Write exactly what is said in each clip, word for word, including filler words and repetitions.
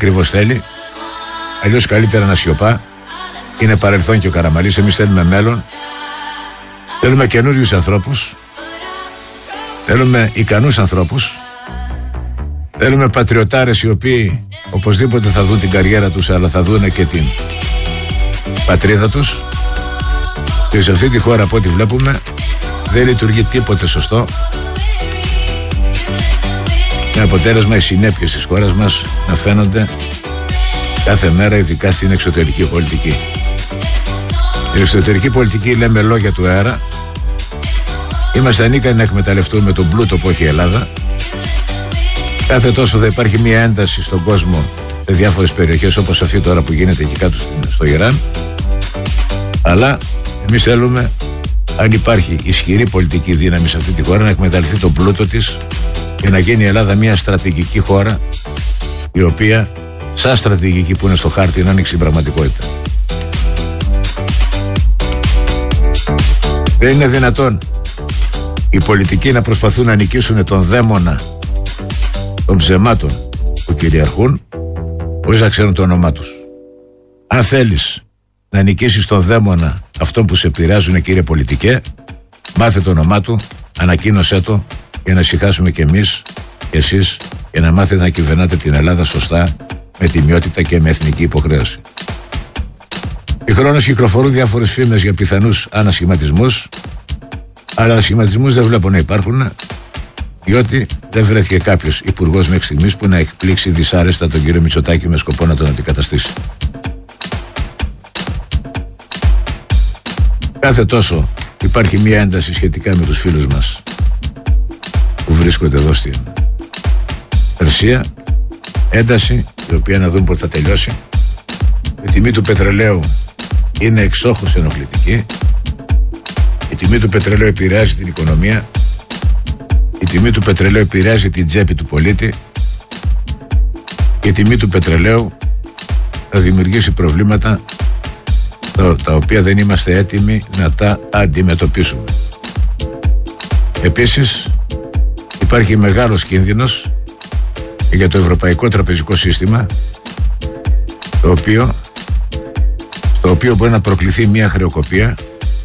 ακριβώς θέλει. Αλλιώς καλύτερα να σιωπά. Είναι παρελθόν και ο Καραμανλής. Εμείς θέλουμε μέλλον. Θέλουμε καινούριους ανθρώπους. Θέλουμε ικανούς ανθρώπους. Θέλουμε πατριωτάρες οι οποίοι οπωσδήποτε θα δουν την καριέρα τους, αλλά θα δουν και την πατρίδα τους. Και σε αυτή τη χώρα, από ό,τι βλέπουμε, δεν λειτουργεί τίποτε σωστό. Με αποτέλεσμα οι συνέπειες της χώρας μας να φαίνονται κάθε μέρα, ειδικά στην εξωτερική πολιτική. Την εξωτερική πολιτική λέμε λόγια του αέρα. Είμαστε ανίκανοι να εκμεταλλευτούμε τον πλούτο που έχει η Ελλάδα. Κάθε τόσο θα υπάρχει μια ένταση στον κόσμο σε διάφορες περιοχές, όπως αυτή τώρα που γίνεται εκεί κάτω στο Ιράν. Αλλά εμείς θέλουμε, αν υπάρχει ισχυρή πολιτική δύναμη σε αυτή τη χώρα, να εκμεταλλευτεί τον πλούτο της και να γίνει η Ελλάδα μια στρατηγική χώρα, η οποία σαν στρατηγική που είναι στο χάρτη να ανοίξει την πραγματικότητα. Δεν είναι δυνατόν οι πολιτικοί να προσπαθούν να νικήσουν τον δαίμονα των ψεμάτων που κυριαρχούν χωρίς να ξέρουν το όνομά τους. Αν θέλεις να νικήσεις τον δαίμονα αυτόν που σε επηρεάζουν, κύριε πολιτικέ, μάθε το όνομά του, ανακοίνωσέ το, για να ησυχάσουμε κι εμείς και εσείς, για να μάθετε να κυβερνάτε την Ελλάδα σωστά, με τιμιότητα και με εθνική υποχρέωση. Συγχρόνως κυκλοφορούν διάφορες φήμες για πιθανούς ανασχηματισμούς, αλλά ανασχηματισμούς δεν βλέπω να υπάρχουν, διότι δεν βρέθηκε κάποιος υπουργός μέχρι στιγμής που να εκπλήξει δυσάρεστα τον κύριο Μητσοτάκη με σκοπό να τον αντικαταστήσει. Κάθε τόσο υπάρχει μια ένταση σχετικά με τους φίλους μας που βρίσκονται εδώ στην Περσία. Ένταση η οποία να δουν πότε θα τελειώσει. Η τιμή του πετρελαίου είναι εξόχως ενοχλητική. Η τιμή του πετρελαίου επηρεάζει την οικονομία. Η τιμή του πετρελαίου επηρεάζει την τσέπη του πολίτη. Η τιμή του πετρελαίου θα δημιουργήσει προβλήματα τα οποία δεν είμαστε έτοιμοι να τα αντιμετωπίσουμε. Επίσης υπάρχει μεγάλος κίνδυνος για το ευρωπαϊκό τραπεζικό σύστημα, το οποίο, στο οποίο μπορεί να προκληθεί μια χρεοκοπία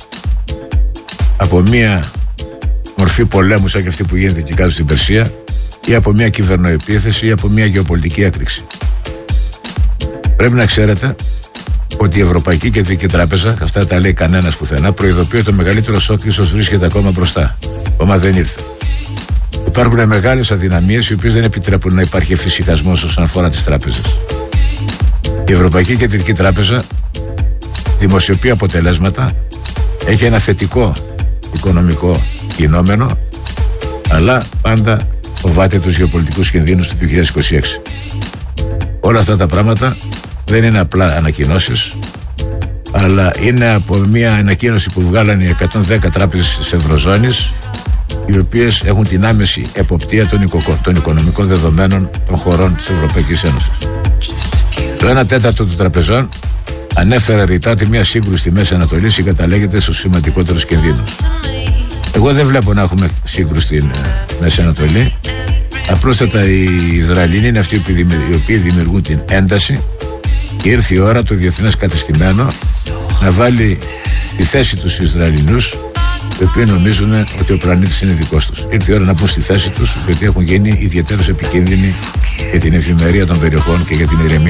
από μια μορφή πολέμου σαν και αυτή που γίνεται εκεί κάτω στην Περσία, ή από μια κυβερνοεπίθεση ή από μια γεωπολιτική έκρηξη. Πρέπει να ξέρετε ότι η Ευρωπαϊκή Κεντρική Τράπεζα, αυτά τα λέει κανένας πουθενά, προειδοποιεί ότι το μεγαλύτερο σοκ ίσως βρίσκεται ακόμα μπροστά. Ακόμα δεν ήρθε. Υπάρχουν μεγάλες αδυναμίες οι οποίες δεν επιτρέπουν να υπάρχει εφησυχασμός όσον αφορά τις τράπεζες. Η Ευρωπαϊκή Κεντρική Τράπεζα δημοσιοποιεί αποτελέσματα, έχει ένα θετικό οικονομικό κινόμενο, αλλά πάντα φοβάται τους γεωπολιτικούς κινδύνους του δύο χιλιάδες είκοσι έξι. Όλα αυτά τα πράγματα δεν είναι απλά ανακοινώσεις, αλλά είναι από μια ανακοίνωση που βγάλανε οι εκατόν δέκα τράπεζες της Ευρωζώνης, οι οποίες έχουν την άμεση εποπτεία των, οικο, των οικονομικών δεδομένων των χωρών της Ευρωπαϊκής Ένωσης. Το ένα τέταρτο των τραπεζών ανέφερε ρητά ότι μια σύγκρουση στη Μέση Ανατολή συγκαταλέγεται στους σημαντικότερους κινδύνους. Εγώ δεν βλέπω να έχουμε σύγκρουση στην Μέση Ανατολή. Απλούστατα οι Ισραηλινοί είναι αυτοί οι οποίοι δημιουργούν την ένταση, και ήρθε η ώρα το διεθνές κατεστημένο να βάλει στη θέση τους τους Ισραηλινούς, οι οποίοι νομίζουν ότι ο πλανήτης είναι δικός τους. Ήρθε η ώρα να μπουν στη θέση τους, γιατί έχουν γίνει ιδιαίτερως επικίνδυνοι για την ευημερία των περιοχών και για την ηρεμία